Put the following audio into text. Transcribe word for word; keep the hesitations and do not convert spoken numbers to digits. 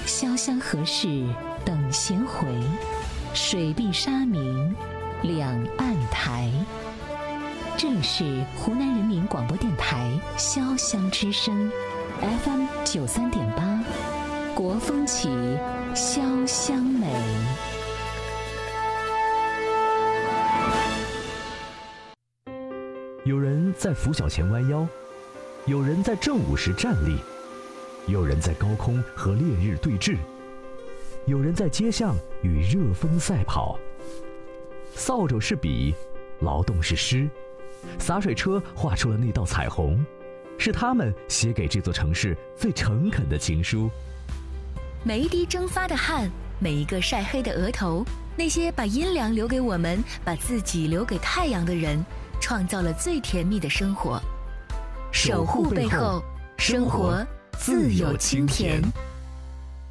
潇湘河市等闲回，水碧沙明两岸台。这里是湖南人民广播电台潇湘之声 F M 九三点八，国风起，潇湘美。 有人在拂晓前弯腰，有人在正午时站立，有人在高空和烈日对峙，有人在街巷与热风赛跑。扫帚是笔，劳动是诗，洒水车画出了那道彩虹，是他们写给这座城市最诚恳的情书。 每一滴蒸发的汗，每一个晒黑的额头，那些把阴凉留给我们，把自己留给太阳的人，创造了最甜蜜的生活。守护背后，生活自有清甜。